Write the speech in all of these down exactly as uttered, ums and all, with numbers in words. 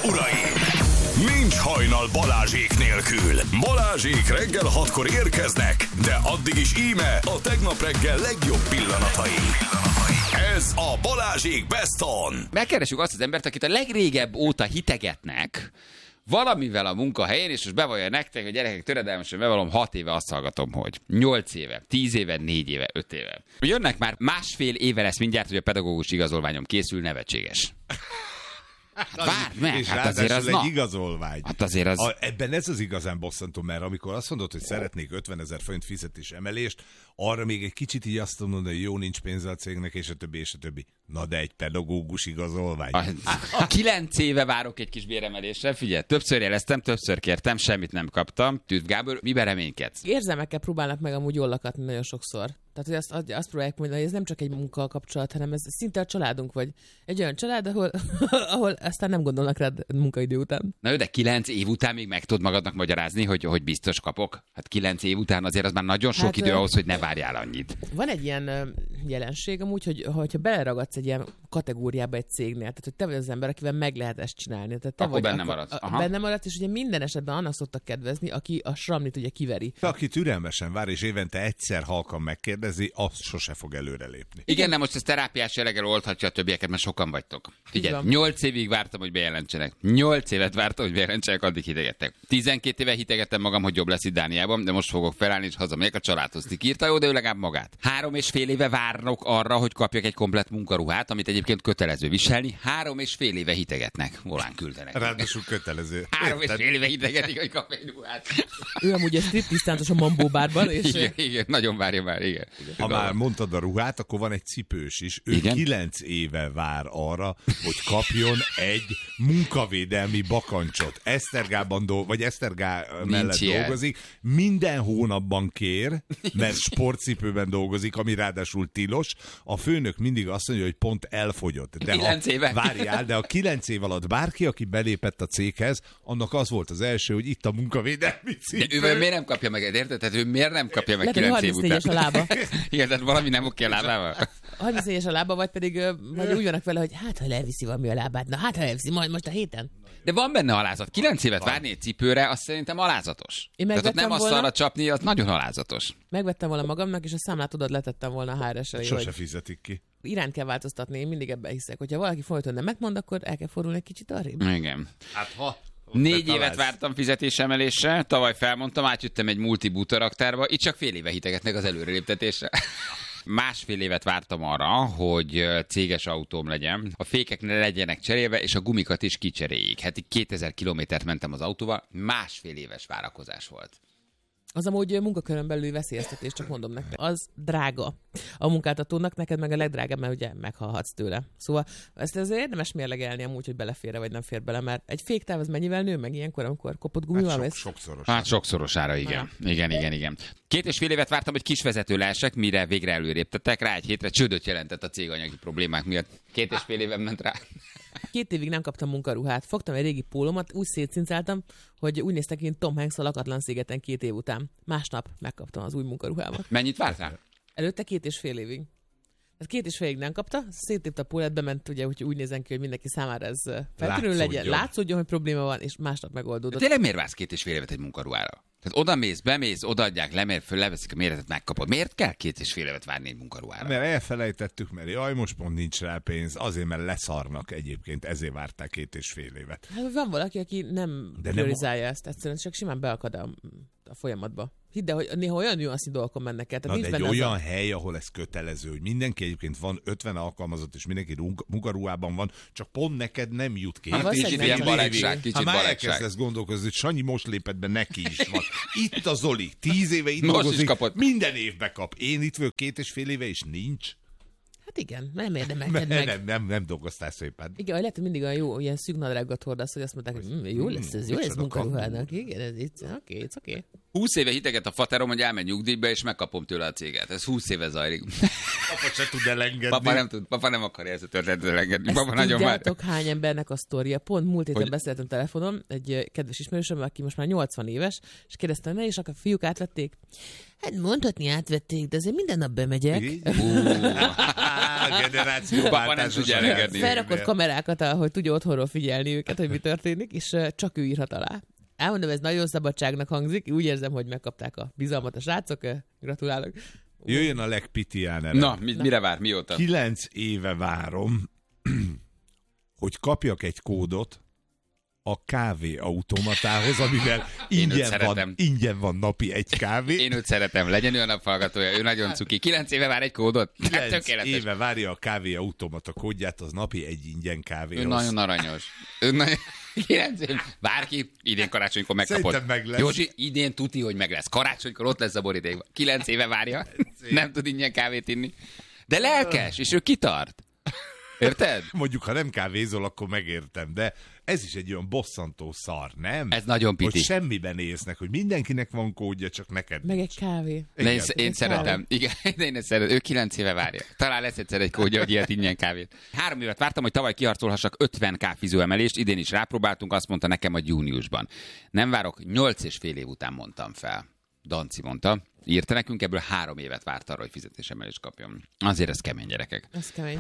és uraim! Nincs hajnal Balázsék nélkül. Balázsék reggel hatkor érkeznek, de addig is íme a tegnap reggel legjobb pillanatai. Ez a Balázsék Best On. Megkeressük azt az embert, akit a legrégebb óta hitegetnek valamivel a munkahelyén, és most bevallja nektek, hogy gyerekek, töredelmesen bevallom, hat éve azt hallgatom, hogy nyolc éve, tíz éve, négy éve, öt éve. Jönnek már másfél éve lesz mindjárt, hogy a pedagógus igazolványom készül, nevetséges. Várd meg, és hát azért az egy na. igazolvány. Hát azért az... A, ebben ez az igazán bosszantó, mert amikor azt mondod, hogy szeretnék ötvenezer forint fizetés emelést, arra még egy kicsit így azt mondod, hogy jó, nincs pénze a cégnek, és a többi, és a többi. Na de egy pedagógus igazolvány. A, a kilenc éve várok egy kis béremelésre, figyelj, többször jeleztem, többször kértem, semmit nem kaptam. Tűz Gábor, miben reménykedsz? Érzelmekkel próbálnak meg amúgy jól lakatni nagyon sokszor. Tehát, hogy azt, azt próbálják mondani, hogy ez nem csak egy munkakapcsolat, hanem ez szinte a családunk, vagy egy olyan család, ahol, ahol aztán nem gondolnak rád munkaidő után. Na jó, de kilenc év után még meg tudod magadnak magyarázni, hogy, hogy biztos kapok? Hát kilenc év után azért az már nagyon sok hát, idő ahhoz, hogy ne várjál annyit. Van egy ilyen jelenség amúgy, hogy hogyha beleragadsz egy ilyen kategóriába egy cégnél, tehát hogy te vagy az ember, akivel meg lehet ezt csinálni. Tehát te akkor vagy, benne maradsz. Aha. Benne maradsz, és ugye minden esetben annak szoktak kedvezni, aki a sramlit ugye kiveri. Aki türelmesen vár, és évente egyszer halkan megkérdezi, az sose fog előrelépni. Igen, nem most ez terápiás jelleggel oldhatja a többieket, mert sokan vagytok. Figyelj, nyolc évig vártam, hogy bejelentsenek. Nyolc évet vártam, hogy bejelentsenek, addig hidegettek. Tizenkét éve hidegettem magam, hogy jobb lesz itt Dániában, de most fogok felállni, és hazamegyek a családhoz. Ti írta jó, de ő legalább magát. Három és fél éve várnak arra, hogy kapjak egy komplett munkaruhát, amit egyébként kötelező viselni. Három és fél éve hidegetnek. Volán küldenek. Ráadásul kötelező. Három és fél éve hidegetik, hogy kap egy ruhát. Ő amúgy a striptisztántos a Mambó bárban, és... Igen, igen, nagyon várja már, igen. Ha már mondtad a ruhát, akkor van egy cipős is. Ő igen? kilenc éve vár arra, hogy kapjon egy munkavédelmi bakancsot. Esztergában dolgozik, vagy Esztergá mellett ilyen. dolgozik. Minden hónapban kér, mert sportcipőben dolgozik, ami ráadásul tilos. A főnök mindig azt mondja, hogy pont elfogyott. De kilenc éve. Várjál, de a kilenc év alatt bárki, aki belépett a céghez, annak az volt az első, hogy itt a munkavédelmi cipő. De ő miért nem kapja meg, érted? Tehát ő miért nem kapja meg Lehet, kilenc év után? a lába. Igen, tehát valami nem oké a lábával. harmincnégyes a lába, vagy pedig vagy úgy vannak vele, hogy hát, ha elviszi valami a lábát, na hát, ha elviszi majd most a héten. De van benne alázat. Kilenc évet várni egy cipőre, az szerintem alázatos. Én tehát ott nem volna, asztalra csapni, az nagyon alázatos. Megvettem volna magamnak, és a számlát odad letettem volna a há er es-re. Sose hogy fizetik ki. Irányt kell változtatni, én mindig ebben hiszek. Hogyha valaki folyton nem megmond, akkor el kell fordulni egy kicsit arrébb. Igen. Hát ha... Négy évet vártam fizetésemelésre, tavaly felmondtam, átjöttem egy multibútaraktárba, itt csak fél éve hitegetnek az előreléptetésre. Másfél évet vártam arra, hogy céges autóm legyen, a fékek ne legyenek cserélve, és a gumikat is kicseréljék. Hát kétezer kilométert mentem az autóval, másfél éves várakozás volt. Az amúgy munkakörön belüli veszélyeztetés, csak mondom nektek. Az drága a munkáltatónak, neked meg a legdrágább, mert ugye meghalhatsz tőle. Szóval ezt azért érdemes mérlegelni amúgy, hogy belefér vagy nem fér bele, mert egy féktáv az mennyivel nő meg ilyenkor, amikor kopott gumival hát mész? sok, sokszorosára. Hát sokszorosára, igen. Igen, igen, igen. Két és fél évet vártam, hogy kisvezető lehessek, mire végre előréptettek. Rá egy hétre csődöt jelentett a cég anyagi problémák miatt. Két és fél éven ment rá. Két évig nem kaptam munkaruhát. Fogtam egy régi pólómat, úgy szétszincáltam, hogy úgy néztek, mint Tom Hanks a Lakatlan szigeten két év után. Másnap megkaptam az új munkaruhámat. Mennyit várt rá? Előtte két és fél évig. Ez két és fél évig nem kapta, széttépte a pólát, bement, ugye, hogy úgy nézen ki, hogy mindenki számára ez feltűnő legyen, látszódjon, hogy probléma van, és másnap megoldódott. De tényleg miért vársz két és fél évet egy munkaruhára? Tehát oda mész, bemész, odaadják, lemér föl, leveszik a méretet, megkapod. Miért kell két és fél évet várni egy munkaruhára? Mert elfelejtettük, mert jaj, most pont nincs rá pénz, azért, mert leszarnak egyébként, ezért várták két és fél évet. Hát van valaki, aki nem De priorizálja nem... ezt, egyszerűen csak simán beakad a, a folyamatba. Hidd el, hogy néha olyan nüansznyi dolgokon mennek el. Na, de egy olyan a... hely, ahol ez kötelező, hogy mindenki egyébként van ötven alkalmazott, és mindenki munkaruhában van, csak pont neked nem jut ki. Hát kicsit ilyen balagság, kicsit ha már balagság. elkezdesz gondolkozni, hogy Sanyi most lépett be, neki is van. Itt a Zoli, tíz éve itt most dolgozik, minden évbe kap. Én itt vagyok két és fél éve, és nincs. Hát igen, nem érdemelted meg. Nem, nem, nem dolgoztál szépen. Igen, lehet, hogy mindig olyan jó, ilyen szűk nadrágot hordasz, hogy azt mondták, hogy mm, jó lesz ez, jó lesz munkaruhának. Igen, ez itt, oké, okay, it's oké. Okay. húsz éve hiteget a faterom, hogy elmegy nyugdíjba, és megkapom tőle a céget. Ez húsz éve zajlik. Papa se tud elengedni. Papa nem tud, papa nem akarja ezt a történetet elengedni. Ezt Papa nagyon tudjátok, hány embernek a sztoria? Pont múlt héten hogy... beszéltem telefonon egy kedves ismerősöm, aki most már nyolcvan éves, és kérdeztem, ne, és akkor a fiúk átvették? Hát mondhatni átvették, de azért minden nap bemegyek. Papa nem tudja elengedni. Felrakott kamerákat, hogy tudja otthonról figyelni őket, hogy mi történik, és csak ő írhat alá. Elmondom, ez nagyon szabadságnak hangzik, úgy érzem, hogy megkapták a bizalmat a srácok, gratulálok. Jöjjön a legpitián erre. Na, mi, mire vár, mióta? Kilenc éve várom, hogy kapjak egy kódot a kávéautomatához, amivel ingyen van, ingyen van napi egy kávé. Én őt szeretem, legyen ő a naphallgatója, ő nagyon cuki. Kilenc éve vár egy kódot? Kilenc éve várja a kávéautomata kódját, az napi egy ingyen kávéhoz. Ő nagyon aranyos. Ő nagyon... kilenc év. Bárki, idén karácsonykor megkapod. Meg lesz. Józsi, idén tuti, hogy meg lesz. Karácsonykor ott lesz a boríték. Kilenc éve várja, nem tud ingyen kávét inni. De lelkes, és ő kitart. Érted? Mondjuk, ha nem kávézol, akkor megértem, de ez is egy olyan bosszantó szar, nem? Ez nagyon piti. Hogy semmiben észnek, hogy mindenkinek van kódja, csak neked. Meg egy kávé. Én, én szeretem. Igen, én ezt szeretem. Ő kilenc éve várja. Talán lesz egyszer egy kódja, hogy ilyet ingyen kávét. Három évet vártam, hogy tavaly kiharcolhassak ötven ká fizőemelést, idén is rápróbáltunk, azt mondta nekem, hogy júniusban. Nem várok, nyolc és fél év után mondtam fel. Danci mondta. Írta nekünk, ebből három évet várt arra, hogy fizetésemelést kapjon. Azért ez kemény, gyerekek. Ez kemény.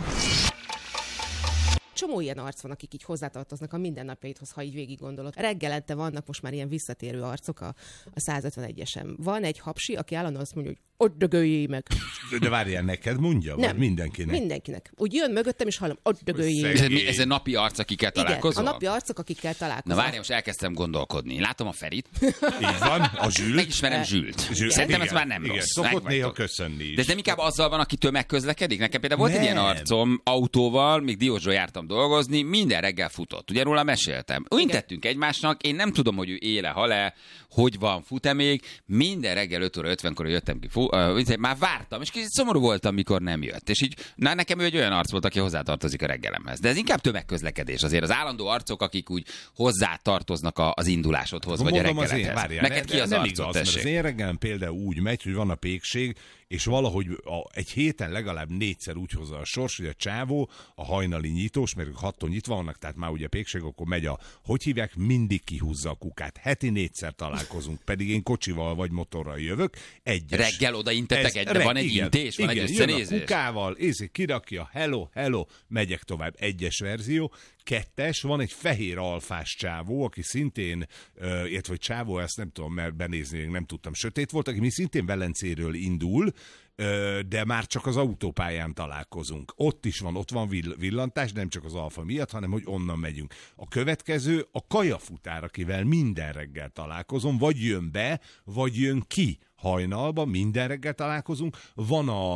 Csomó ilyen arc van, akik így hozzátartoznak a mindennapjaidhoz, ha így végig gondolod. Reggelente vannak most már ilyen visszatérő arcok a, a százötvenegyesen. Van egy hapsi, aki állandóan azt mondja, hogy ott dögöljél meg. De várjál, neked mondja? Nem, vagy mindenkinek? Mindenkinek. Úgy jön mögöttem, és hallom, ott dögöljél meg. Ez, ez a napi arc, akikkel találkozol? Igen, a napi arcok, akikkel találkozol. Na várjál, most elkezdtem gondolkodni. Látom a Ferit. Így van, a Zsült. Megismerem Zsült. Zsült. Szerintem igen, ez már nem igen, rossz. Szokott néha köszönni is. De ez nem inkább azzal van, aki tömegközlekedik? Nekem például volt nem. egy ilyen arcom autóval, még Diósról jártam dolgozni, minden reggel futott. Ugye róla meséltem. Úgy tettünk egymásnak, én nem tudom, hogy ő éle, hal-e, hogy van, fut-e még. Minden reggel öt óra ötvenkor jöttem ki. Fú, uh, már vártam, és kicsit szomorú voltam, mikor nem jött. És így, na nekem ő egy olyan arc volt, aki hozzátartozik a reggelemhez. De ez inkább tömegközlekedés. Azért az állandó arcok, akik úgy hozzátartoznak az indulásodhoz, vagy a reggeledhez. Neked ki az nem arcot, igaz, mert az én reggelem például úgy megy, hogy van a pékség, és valahogy a, egy héten legalább négyszer úgy hozza a sors, hogy a csávó, a hajnali nyitós, mert hattól nyitva vannak, tehát már ugye pékség, akkor megy a, hogy hívják, mindig kihúzza a kukát. Heti négyszer találkozunk, pedig én kocsival vagy motorral jövök. Egyes. Reggel odaintetek egy, de van egy igen, intés, van igen, egy összenézés. Jön a kukával, és kirakja, hello, hello, megyek tovább. Egyes verzió. Kettes, van egy fehér alfás csávó, aki szintén, uh, illetve hogy csávó, ezt nem tudom, mert benézni nem tudtam, sötét volt, aki mi szintén Velencéről indul, uh, de már csak az autópályán találkozunk. Ott is van, ott van vill- villantás, nem csak az alfa miatt, hanem hogy onnan megyünk. A következő a kajafutár, akivel minden reggel találkozom, vagy jön be, vagy jön ki hajnalba, minden reggel találkozunk. Van a,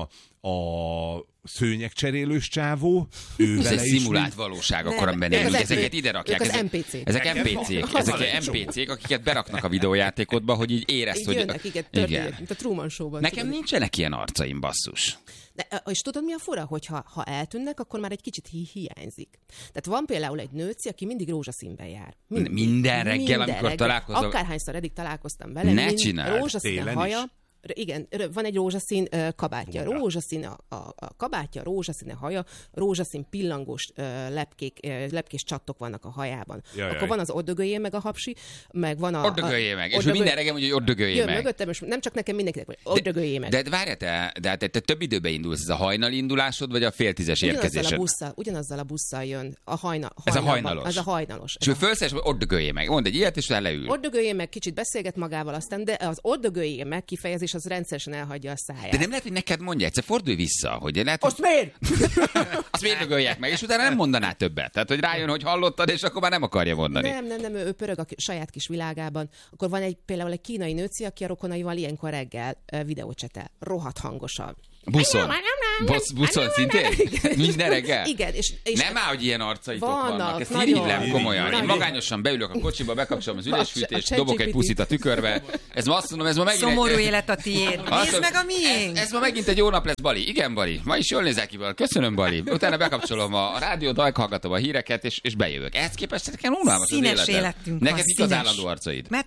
a szőnyegcserélős csávó. Ez egy szimulált valóság, akkor amiben élünk. Ezeket ide rakják. Ezek az em pé cé-k. Ezek em pé cé-k. Ezek em pé cé-k, akiket beraknak a videójátékodba, hogy így érezd, így hogy... jönnek, igen, történik, mint a Truman Show-ban. Nekem tudod. Nincsenek ilyen arcaim, basszus. De, és tudod, mi a fura? Hogy ha, ha eltűnnek, akkor már egy kicsit hi- hiányzik. Tehát van például egy nőci, aki mindig rózsaszínben jár. Mindig. Minden reggel, Minden amikor reggel. találkozom. Akárhányszor eddig találkoztam vele. Ne mind, csináld. rózsaszín Télen haja. is. Igen, van egy rózsaszín uh, kabátja, Róla. rózsaszín a, a, a kabátja, rózsaszín a haja, rózsaszín pillangós uh, lepkék, uh, lepkés csattok vannak a hajában. Jaj, Akkor jaj. van az ott dögöljél meg a hapsi, meg van a... Ott dögöljél meg. És ott ő minden reggel mondja, hogy ott dögöljél jön meg. mögöttem, és nem csak nekem, mindenkinek, hogy ott dögöljél meg. De, de várjál, te, de te, te több időben indulsz. Ez a hajnali indulásod, vagy a fél tízes Ugyanazzal a, érkezésed? busszal, ugyanazzal a busszal jön a hajna, Ez a hajnalban. hajnalos. Ez a hajnalos. És ő fölszáll, és ott dögöljél meg. Mondd egy ilyet, és utána leül. Ott dögöljél meg, kicsit beszélget magával, aztán de az ott dögöljél meg kifejezés az rendszeresen elhagyja a száját. De nem lehet, hogy neked mondja egyszer, fordulj vissza, hogy lehet, Azt miért? azt miért dögölják meg, és utána nem mondaná többet. Tehát, hogy rájön, hogy hallottad, és akkor már nem akarja mondani. Nem, nem, nem, ő, ő pörög a ki- saját kis világában. Akkor van egy például egy kínai nőci, aki a rokonaival ilyenkor reggel uh, videócsetel. Rohadt hangosan. Buszon. Busz, buszon szintén? Minden reggel? Igen. És, és Nem áll, hogy ilyen arcaitok vannak. vannak, Ezt nagyon. irigylem komolyan. Én Nagyon. magányosan beülök a kocsiba, bekapcsolom az ülésfűtést, A dobok egy ChatGPT. puszit a tükörbe. Ez ma azt mondom, ez ma megint... Szomorú élet a tiéd. Azt Nézd mondom, meg a miénk. Ez, ez ma megint egy jó nap lesz, Bali. Igen, Bali. Ma is jól nézel ki, Bali. Köszönöm, Bali. Utána bekapcsolom a, a rádiót, hallgatom a híreket, és, és bejövök. Ehhez képest nekem unalmas az Színes életem. életünk Neked van, mik az színes. állandó arcaid? Metró,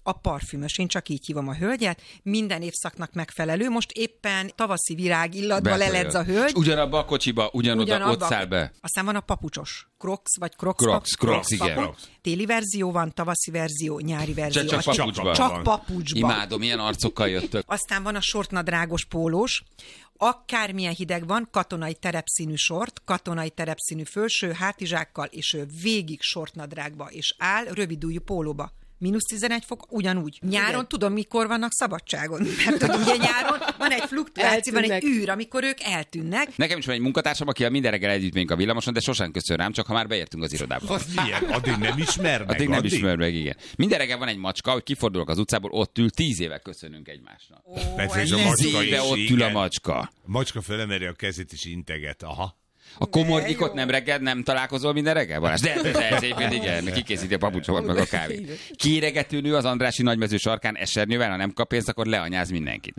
a parfümös. Én csak így hívom a hölgyet. Minden évszaknak megfelelő. Most éppen tavaszi virág illatba leledz a hölgy. És ugyanabba a kocsiba, ugyanoda Ugyanabba. ott száll be. Aztán van a papucsos. Crocs vagy Crocs. Crocs, Crocs, Crocs, igen. papu. Téli verzió van, tavaszi verzió, nyári verzió. Csak, csak papucsban. Csak papucsban. Imádom, ilyen arcokkal jöttök. Aztán van a sortnadrágos pólós, akármilyen hideg van, katonai terepszínű sort, katonai terepszínű fölső, hátizsákkal, és ő végig sortnadrágba, és áll rövidújú pólóba. mínusz tizenegy fok, ugyanúgy. Nyáron igen. Tudom, mikor vannak szabadságon. Mert ugye nyáron van egy fluktuáció, van egy űr, amikor ők eltűnnek. Nekem is van egy munkatársam, aki minden reggel együtt megyünk a villamoson, de sosem köszön rám, csak ha már beértünk az irodába. Az milyen? Addig nem ismer meg. Addig nem addig? ismer meg, igen. Minden reggel van egy macska, hogy kifordulok az utcából, ott ül, tíz éve köszönünk egymásnak. Ó, tíz éve ott ül a macska. A macska felemeri a kezét és integet. Aha. A komornyikot nem reggel, nem találkozol minden reggel, Balázs? De, de, de ez éppen igen, kikészíti a papucsomat meg a kávét. Kiéregető nő az Andrássy nagymező sarkán esernyővel, ha nem kap pénzt, akkor leanyáz mindenkit.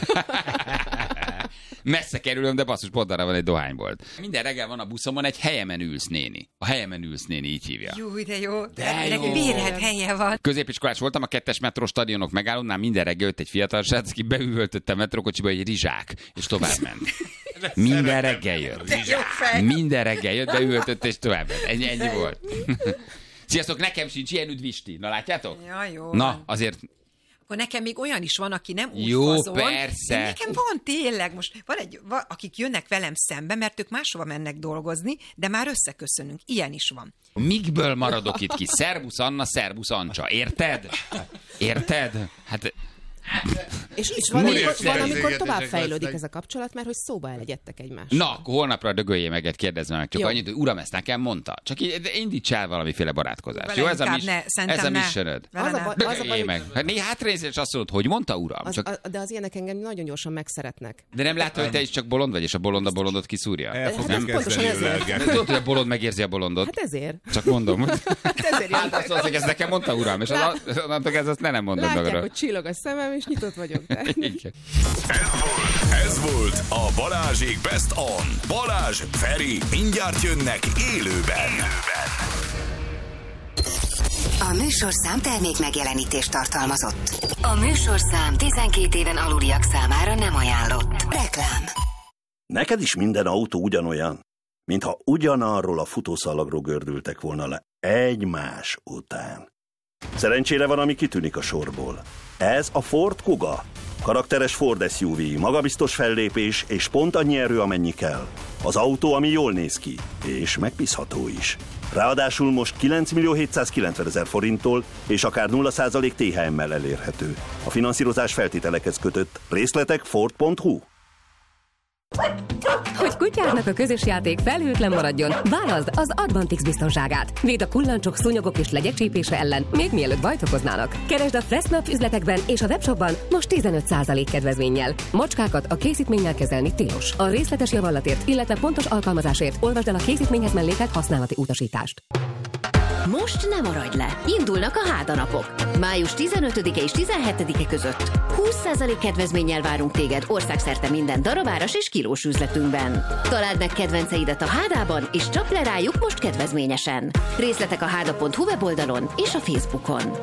Messze kerülöm, de basszus, pont arra van egy dohánybolt. Minden reggel van a buszomon egy helyemen ülsz néni. A helyemen ülsz néni, így hívja. Jó, de jó. De jó. Bérelt helye van. Középiskolás voltam, a kettes metró stadionok megállónál minden reggel jött egy fiatal srác, aki beüvöltötte a metrókocsiba egy rizsák, és tovább ment. Minden reggel jött. Minden reggel jött, beüvöltött, és tovább ment. Ennyi, ennyi volt. Sziasztok, nekem sincs ilyen üdvisti. Na, látjátok? Ja, jó. Na, azért... Akkor nekem még olyan is van, aki nem úgy jó, fazon. persze. Nekem van tényleg, most van egy, van, akik jönnek velem szembe, mert ők máshova mennek dolgozni, de már összeköszönünk. Ilyen is van. Mikből maradok itt ki? Szerbusz Anna, szerbusz Ancsa. Érted? Érted? Hát... És, és van, amikor, van, amikor tovább fejlődik ez a kapcsolat, mert hogy szóba elegyedtek egymással. Na, akkor holnapra dögöljél meg, kérdezzem meg csak jó. Annyit, hogy uram, ezt nekem mondta. Csak így indíts el valamiféle barátkozást. Vele jó, ez a, mis- ne, ez a missionöd. Dögöljél meg. Hát néha hátranézél, és azt mondod, hogy mondta, uram? Az, csak... a, de az ilyenek engem nagyon gyorsan megszeretnek. De nem látod, hogy te is csak bolond vagy, és a bolond a bolondot kiszúrja? Hát pontosan ezért. Tudod, hogy a bolond megérzi a bolondot? Hát ezért. Csak mondom. Hát ezért hát azt mondod, hogy ez nekem mondta, uram, és onnantól kezdve azt ne nem mondod magadra. Látják, hogy csillog a szemem, és nyitott vagyok. Ez volt, ez volt a Balázsék Best On. Balázs, Feri, mindjárt jönnek élőben. A műsorszám termék megjelenítést tartalmazott. A műsorszám tizenkét éven aluliak számára nem ajánlott. Reklám. Neked is minden autó ugyanolyan, mintha ugyanarról a futószalagról gördültek volna le egymás után. Szerencsére van, ami kitűnik a sorból. Ez a Ford Kuga. Karakteres Ford es u vé, magabiztos fellépés és pont annyi erő, amennyi kell. Az autó, ami jól néz ki, és megbízható is. Ráadásul most kilenc millió hétszázkilencvenezer forinttól és akár nulla százalék té há emmel elérhető. A finanszírozás feltételekhez kötött. Részletek ford pont hu. Hogy kutyádnak a közös játék felhőtlen maradjon, válaszd az Advantix biztonságát. Véd a kullancsok, szúnyogok és legyek csípése ellen, még mielőtt bajt okoznának. Keresd a Fressnapf üzletekben és a webshopban most tizenöt százalék kedvezménnyel. Macskákat a készítménnyel kezelni tilos. A részletes javallatért, illetve pontos alkalmazásért olvasd el a készítményhez mellékelt használati utasítást. Most nem maradj le! Indulnak a hádanapok. május tizenötödike és tizenhetedike között. húsz százalék kedvezménnyel várunk téged országszerte minden darabáras és kilós üzletünkben. Találd meg kedvenceidet a Hádában, és csap le rájuk most kedvezményesen. Részletek a háda pont hu weboldalon és a Facebookon.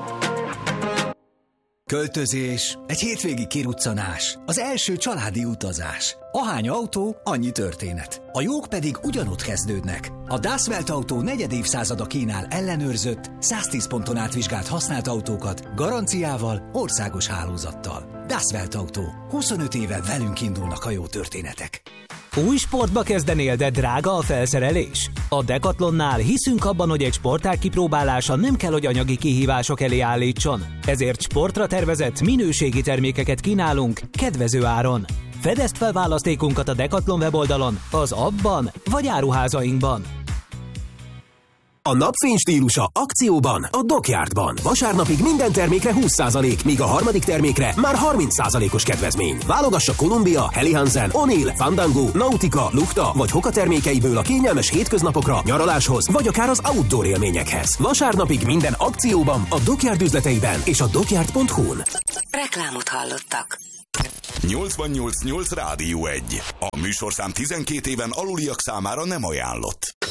Költözés, egy hétvégi kiruccanás, az első családi utazás. Ahány autó, annyi történet. A jók pedig ugyanott kezdődnek. A Das Welt Autó negyed évszázada kínál ellenőrzött, száztíz ponton átvizsgált használt autókat, garanciával, országos hálózattal. Das Welt Autó. huszonöt éve velünk indulnak a jó történetek. Új sportba kezdenél, de drága a felszerelés? A Decathlonnál hiszünk abban, hogy egy sportág kipróbálása nem kell, hogy anyagi kihívások elé állítson. Ezért sportra tervezett minőségi termékeket kínálunk kedvező áron. Fedezd fel választékunkat a Decathlon weboldalon, az appban vagy áruházainkban. A napfény stílusa akcióban a Dockyardban. Vasárnapig minden termékre húsz százalék, míg a harmadik termékre már harminc százalékos kedvezmény. Válogassa Columbia, Helly Hansen, O'Neill, Fandango, Nautica, Lukta vagy Hoka termékeiből a kényelmes hétköznapokra, nyaraláshoz vagy akár az outdoor élményekhez. Vasárnapig minden akcióban a Dockyard üzleteiben és a dockyard pont hu-n. Reklámot hallottak. nyolcvannyolc nyolc Rádió egy. A műsorszám tizenkét éven aluliak számára nem ajánlott.